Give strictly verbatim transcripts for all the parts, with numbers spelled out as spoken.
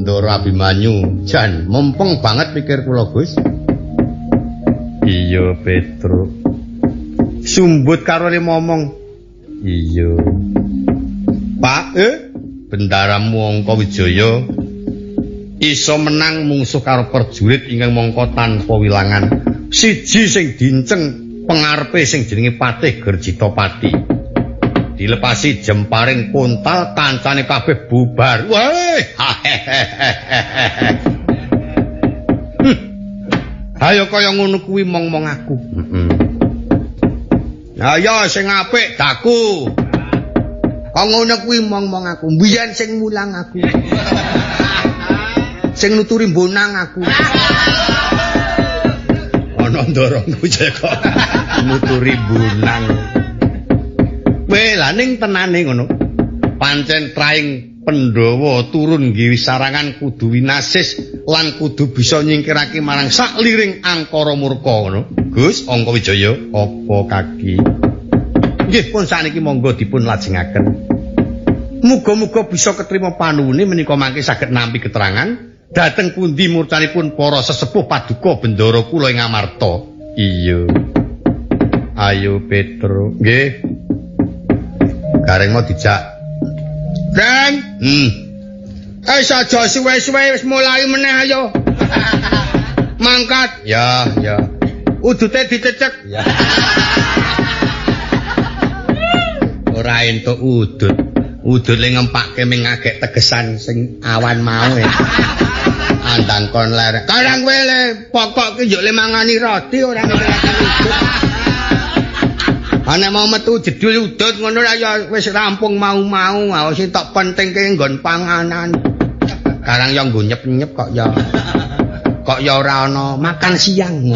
Ndara Abimanyu. Jan, mumpung banget pikir kula, Gus. Iya, Petruk. Sumbut karo le momong. Iya. Pak, eh, bendaramu Angka Wijaya iso menang mungsuh karo prajurit ingkang mangka tanpa wilangan. Siji sing dinceng pengarepe sing jenenge Patih Gerjitapati. Dilepasi jemparing kontal kancane kabeh bubar. Weh. Ayo kaya ngono kuwi mong-mong aku. Heeh. Ayo sing apik daku. Kok ngono kuwi mong-mong aku. Mbiyen sing mulang aku. Sing nuturi bonang aku. Ana ndorong kuwi kok nuturi bonang. Weh, lah ning tenane ngono. Pancen traing Pandhawa turun nggih sarangan kudu winasis lan kudu bisa nyingkirake marang sakliring angkara murka ngono. Gus Angka Wijaya, apa kaki? Nggih pun sakniki monggo dipun lajengaken. Muga-muga bisa ketrima panuwune menika mangke saged nampi keterangan dhateng pundi murcanipun para sesepuh paduka bendara kula ing Amarta. Iya. Ayo Petro, nggih. Gareng mau dijak. Deng. Hmm. Eh saja suwe-suwe wis mulai meneh ayo. Mangkat. Ya, ya. Udute dicecek. Ya. Ora entuk udut. Udut le ngempake ming agek tegesan sing awan mau. Andang kon lerek. Karang kowe le pokok ki yo le mangani roti ora ngelakake udut. Ana mau metu jedul udut ngono ra ya wis rampung mau-mau, sing tok pentingke nggon panganan. Karang ya nggo nyep-nyep kok ya. Kok ya ora ana makan siang.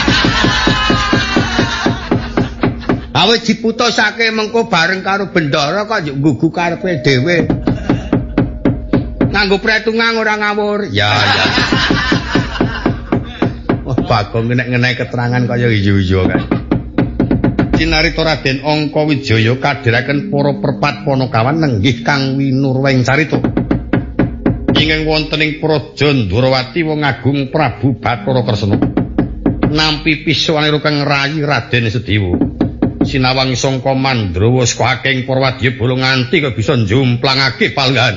Awit diputusake mengko bareng karo bendara kok yo nggugu karepe dhewe. Nganggo pretungan ora ngawur. Ya ya. Wah, Bagong nek ngenehi keterangan kaya iyo-iyo kan. Cinarita Raden Angka Wijaya kadhiraken para perpat Panakawan nenggih kang winurweng carita. Ingkang wonten ing Praja Ndrawati wong agung Prabu Bathara Kresna. Nampi pisuwanira kang rayi Raden Sedewa. Sinawang sangka Mandrawa saka saking para wadya bola nganti kok bisa njumplangake palenggan.